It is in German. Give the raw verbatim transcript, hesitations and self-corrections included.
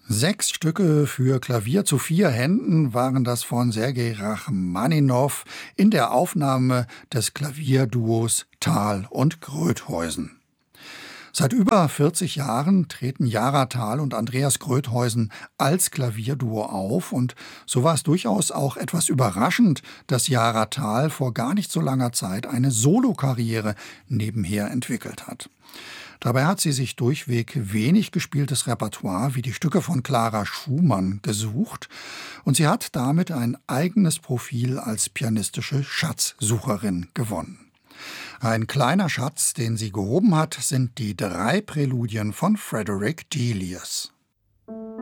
Sechs Stücke für Klavier zu vier Händen waren das von Sergei Rachmaninow in der Aufnahme des Klavierduos Thal und Grötheusen. Seit über vierzig Jahren treten Jara Thal und Andreas Grötheusen als Klavierduo auf, und so war es durchaus auch etwas überraschend, dass Jara Thal vor gar nicht so langer Zeit eine Solokarriere nebenher entwickelt hat. Dabei hat sie sich durchweg wenig gespieltes Repertoire wie die Stücke von Clara Schumann gesucht, und sie hat damit ein eigenes Profil als pianistische Schatzsucherin gewonnen. Ein kleiner Schatz, den sie gehoben hat, sind die drei Präludien von Frederick Delius.